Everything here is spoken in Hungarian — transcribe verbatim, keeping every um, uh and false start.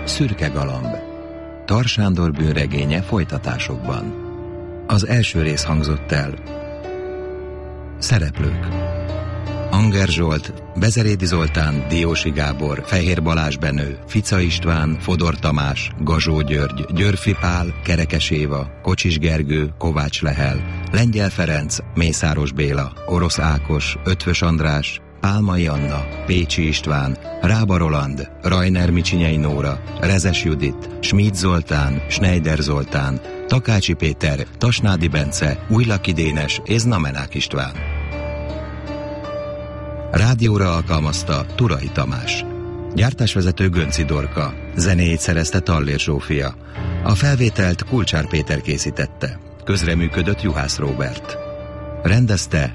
Szürke galamb. Tar Sándor bűnregénye folytatásokban. Az első rész hangzott el. Szereplők: Anger Zsolt, Bezerédi Zoltán, Diósi Gábor, Fehér Balázs Benő, Fica István, Fodor Tamás, Gazsó György, Györfi Pál, Kerekes Éva, Kocsis Gergő, Kovács Lehel, Lengyel Ferenc, Mészáros Béla, Orosz Ákos, Ötvös András, Pálmai Anna, Pécsi István, Rába Roland, Rajner Micsinyei Nóra, Rezes Judit, Schmid Zoltán, Schneider Zoltán, Takácsi Péter, Tasnádi Bence, Újlaki Dénes és Znamenák István. Rádióra alkalmazta Turai Tamás. Gyártásvezető Gönci Dorka. Zenéjét szerezte Tallér Zsófia. A felvételt Kulcsár Péter készítette. Közreműködött Juhász Róbert. Rendezte